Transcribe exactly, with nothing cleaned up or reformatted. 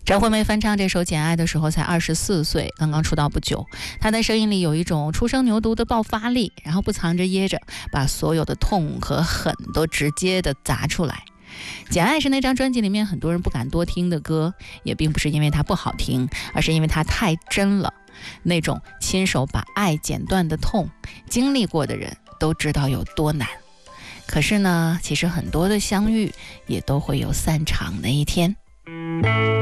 张惠妹翻唱这首《简爱》的时候才二十四岁，刚刚出道不久。她的声音里有一种初生牛犊的爆发力，然后不藏着掖着，把所有的痛和狠都直接的砸出来。《简爱》是那张专辑里面很多人不敢多听的歌，也并不是因为它不好听，而是因为它太真了。那种亲手把爱剪断的痛，经历过的人都知道有多难。可是呢，其实很多的相遇也都会有散场的一天。